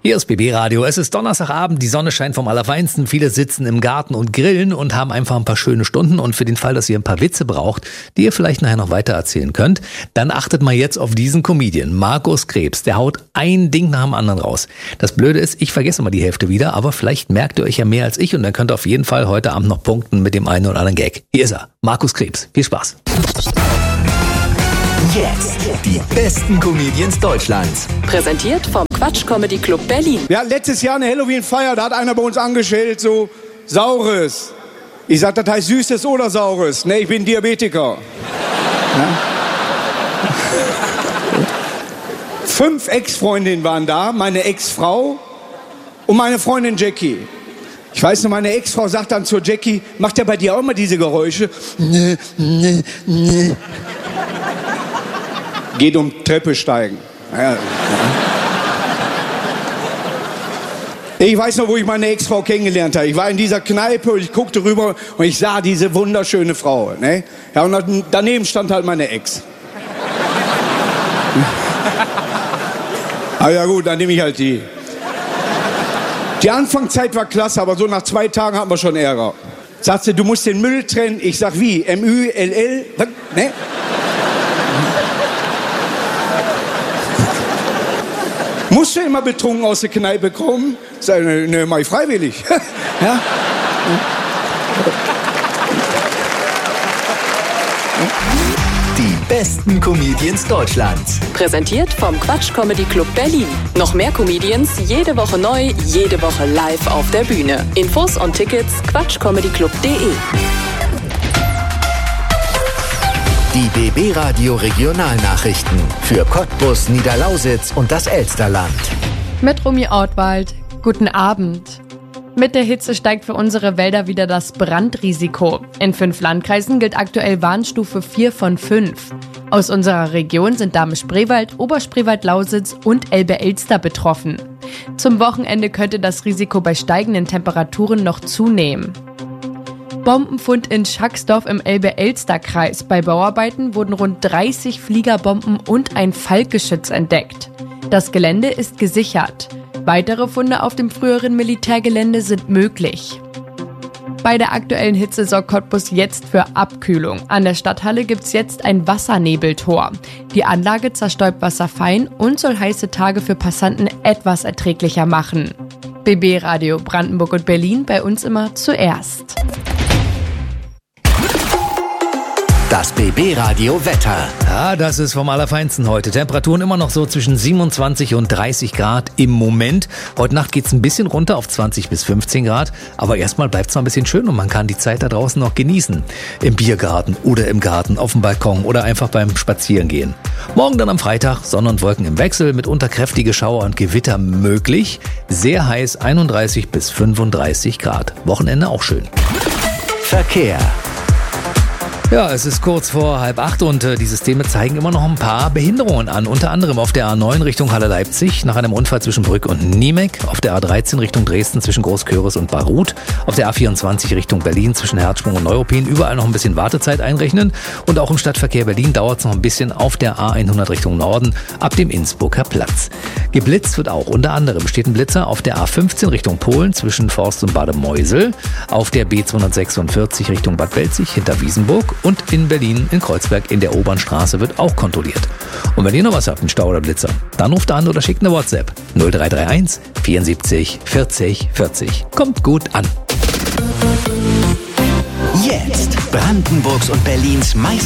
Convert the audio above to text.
Hier ist BB Radio. Es ist Donnerstagabend, die Sonne scheint vom Allerfeinsten. Viele sitzen im Garten und grillen und haben einfach ein paar schöne Stunden. Und für den Fall, dass ihr ein paar Witze braucht, die ihr vielleicht nachher noch weiter erzählen könnt, dann achtet mal jetzt auf diesen Comedian, Markus Krebs. Der haut ein Ding nach dem anderen raus. Das Blöde ist, ich vergesse mal die Hälfte wieder, aber vielleicht merkt ihr euch ja mehr als ich und dann könnt ihr auf jeden Fall heute Abend noch punkten mit dem einen oder anderen Gag. Hier ist er, Markus Krebs. Viel Spaß. Jetzt die besten Comedians Deutschlands. Präsentiert vom Quatsch Comedy Club Berlin. Wir hatten letztes Jahr eine Halloween-Feier, da hat einer bei uns angestellt, so Saures. Ich sag, das heißt Süßes oder Saures. Ne, ich bin Diabetiker. Ja? 5 Ex-Freundinnen waren da, meine Ex-Frau und meine Freundin Jackie. Ich weiß noch, meine Ex-Frau sagt dann zur Jackie, macht ja bei dir auch immer diese Geräusche? Ne, ne, ne. Geht um Treppe steigen. Ja. Ich weiß noch, wo ich meine Ex-Frau kennengelernt habe. Ich war in dieser Kneipe und ich guckte rüber und ich sah diese wunderschöne Frau. Ne? Ja, und daneben stand halt meine Ex. Aber ja gut, dann nehme ich halt die. Die Anfangszeit war klasse, aber so nach 2 Tagen hatten wir schon Ärger. Sagt sie, du musst den Müll trennen. Ich sag, wie? M-Ü-L-L? Was? Ne? Musst du immer betrunken aus der Kneipe kommen? Sag, ne, mach ich freiwillig. Ja? Die besten Comedians Deutschlands. Präsentiert vom Quatsch Comedy Club Berlin. Noch mehr Comedians, jede Woche neu, jede Woche live auf der Bühne. Infos und Tickets quatschcomedyclub.de. Die BB Radio Regionalnachrichten für Cottbus, Niederlausitz und das Elsterland. Mit Romy Ortwald. Guten Abend. Mit der Hitze steigt für unsere Wälder wieder das Brandrisiko. In 5 Landkreisen gilt aktuell Warnstufe 4 von 5. Aus unserer Region sind Dahme-Spreewald, Oberspreewald-Lausitz und Elbe-Elster betroffen. Zum Wochenende könnte das Risiko bei steigenden Temperaturen noch zunehmen. Bombenfund in Schacksdorf im Elbe-Elster-Kreis. Bei Bauarbeiten wurden rund 30 Fliegerbomben und ein Falkgeschütz entdeckt. Das Gelände ist gesichert. Weitere Funde auf dem früheren Militärgelände sind möglich. Bei der aktuellen Hitze sorgt Cottbus jetzt für Abkühlung. An der Stadthalle gibt's jetzt ein Wassernebeltor. Die Anlage zerstäubt Wasser fein und soll heiße Tage für Passanten etwas erträglicher machen. BB Radio Brandenburg und Berlin, bei uns immer zuerst. Das BB Radio Wetter. Ja, das ist vom Allerfeinsten heute. Temperaturen immer noch so zwischen 27 und 30 Grad im Moment. Heute Nacht geht's ein bisschen runter auf 20 bis 15 Grad. Aber erstmal bleibt's noch ein bisschen schön und man kann die Zeit da draußen noch genießen. Im Biergarten oder im Garten, auf dem Balkon oder einfach beim Spazierengehen. Morgen dann am Freitag Sonne und Wolken im Wechsel mit unterkräftige Schauer und Gewitter möglich. Sehr heiß, 31 bis 35 Grad. Wochenende auch schön. Verkehr. Ja, es ist kurz vor 7:30 und die Systeme zeigen immer noch ein paar Behinderungen an. Unter anderem auf der A9 Richtung Halle-Leipzig nach einem Unfall zwischen Brück und Niemek, auf der A13 Richtung Dresden zwischen Großköris und Baruth, auf der A24 Richtung Berlin zwischen Herzsprung und Neuruppin überall noch ein bisschen Wartezeit einrechnen und auch im Stadtverkehr Berlin dauert es noch ein bisschen auf der A100 Richtung Norden ab dem Innsbrucker Platz. Geblitzt wird auch, unter anderem steht ein Blitzer auf der A15 Richtung Polen zwischen Forst und Bademeusel, auf der B246 Richtung Bad Belzig hinter Wiesenburg und in Berlin, in Kreuzberg, in der Obernstraße wird auch kontrolliert. Und wenn ihr noch was habt, einen Stau oder Blitzer, dann ruft an oder schickt eine WhatsApp. 0331 74 40 40. Kommt gut an. Jetzt Brandenburgs und Berlins